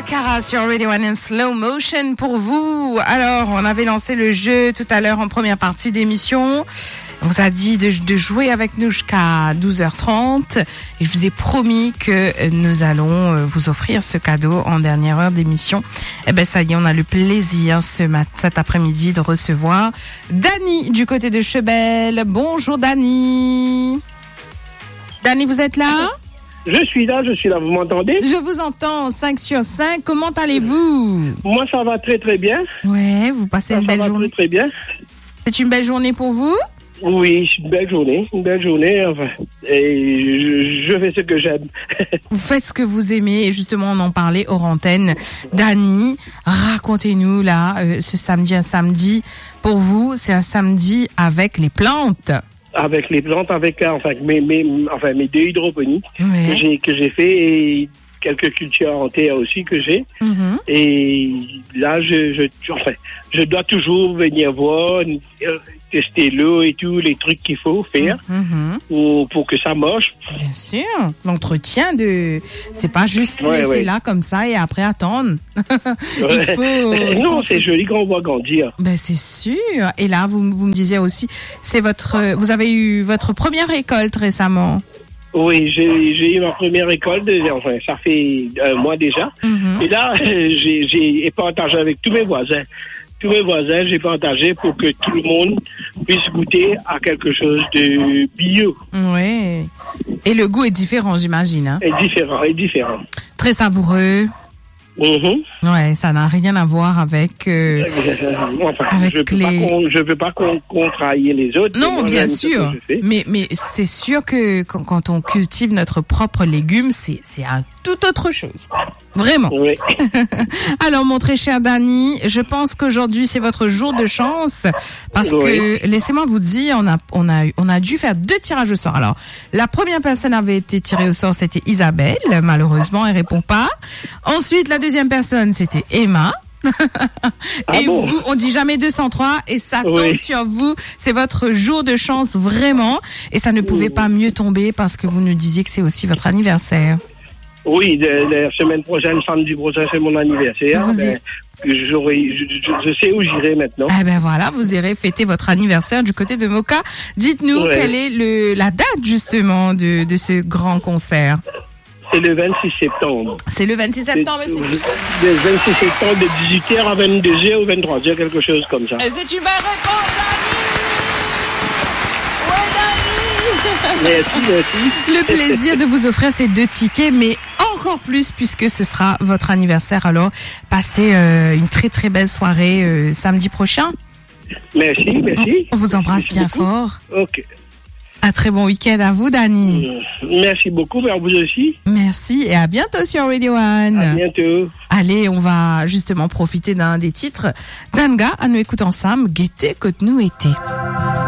Cara sur Radio One in slow motion pour vous. Alors, on avait lancé le jeu tout à l'heure en première partie d'émission. On vous a dit de jouer avec nous jusqu'à 12h30 et je vous ai promis que nous allons vous offrir ce cadeau en dernière heure d'émission. Eh ben ça y est, on a le plaisir cet après-midi de recevoir Dany du côté de Chebel. Bonjour Dany. Dany, vous êtes là? Je suis là, vous m'entendez? Je vous entends, 5 sur 5. Comment allez-vous? Moi, ça va très très bien. Ouais, vous passez une belle journée. Très bien. C'est une belle journée pour vous? Oui, une belle journée, enfin. Et je fais ce que j'aime. Vous faites ce que vous aimez, et justement, on en parlait hors antenne. Dany, racontez-nous là, ce samedi, un samedi, pour vous, c'est un samedi avec les plantes. Avec les plantes, avec mes deux hydroponies ouais. que j'ai fait et quelques cultures en terre aussi que j'ai. Mm-hmm. Et là, je dois toujours venir voir, tester l'eau et tout, les trucs qu'il faut faire pour que ça marche. Bien sûr. L'entretien c'est pas juste laisser là comme ça et après attendre. Il faut. C'est joli quand on voit grandir. Ben, c'est sûr. Et là, vous me disiez aussi, vous avez eu votre première récolte récemment. Oui, j'ai eu ma première récolte, ça fait un mois déjà. Mm-hmm. Et là, j'ai partagé avec tous mes voisins. J'ai partagé pour que tout le monde puisse goûter à quelque chose de bio. Oui. Et le goût est différent, j'imagine. Hein? Est différent. Très savoureux. Mm-hmm. Ouais, ça n'a rien à voir avec je veux pas qu'on trahisse les autres. Non, bien sûr. Mais c'est sûr que quand on cultive notre propre légume, c'est un tout autre chose. Vraiment. Oui. Alors, mon très cher Dany, je pense qu'aujourd'hui, c'est votre jour de chance. Parce que, laissez-moi vous dire, on a dû faire 2 tirages au sort. Alors, la première personne avait été tirée au sort, c'était Isabelle. Malheureusement, elle répond pas. Ensuite, la deuxième personne, c'était Emma. Et vous, on dit jamais 203 et ça tombe sur vous. C'est votre jour de chance, vraiment. Et ça ne pouvait pas mieux tomber parce que vous nous disiez que c'est aussi votre anniversaire. Oui, la semaine prochaine, samedi prochain, c'est mon anniversaire. Je sais où j'irai maintenant. Eh ben voilà, vous irez fêter votre anniversaire du côté de Moka. Dites-nous quelle est la date justement de ce grand concert. C'est le 26 septembre. C'est le 26 septembre, Le 26 septembre de 18h à 22h ou 23h, quelque chose comme ça. Et c'est une belle réponse, Dany! Merci. Le plaisir de vous offrir ces 2 tickets, mais encore plus puisque ce sera votre anniversaire. Alors, passez une très très belle soirée samedi prochain. Merci. On vous embrasse bien fort. Ok. Un très bon week-end à vous, Dany. Merci beaucoup, à vous aussi. Merci et à bientôt sur Radio One. À bientôt. Allez, on va justement profiter d'un des titres d'Anga à nous écouter ensemble. Gaieté que nous été.